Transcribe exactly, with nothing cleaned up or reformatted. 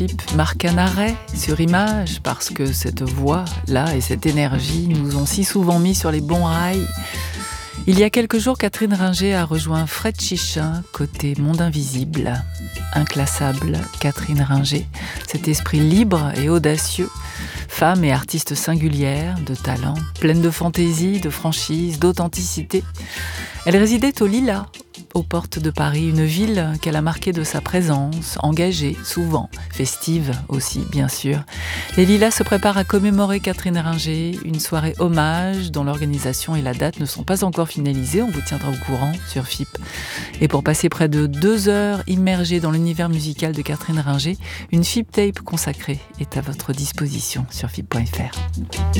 F I P marque un arrêt sur image parce que cette voix-là et cette énergie nous ont si souvent mis sur les bons rails. Il y a quelques jours, Catherine Ringer a rejoint Fred Chichin, côté Monde Invisible. Inclassable Catherine Ringer, cet esprit libre et audacieux, femme et artiste singulière, de talent, pleine de fantaisie, de franchise, d'authenticité. Elle résidait au Lilas, aux portes de Paris, une ville qu'elle a marquée de sa présence, engagée, souvent, festive aussi, bien sûr. Les Lilas se préparent à commémorer Catherine Ringer, une soirée hommage dont l'organisation et la date ne sont pas encore finalisées, on vous tiendra au courant sur F I P. Et pour passer près de deux heures immergées dans l'univers musical de Catherine Ringer, une F I P tape consacrée est à votre disposition sur F I P point F R.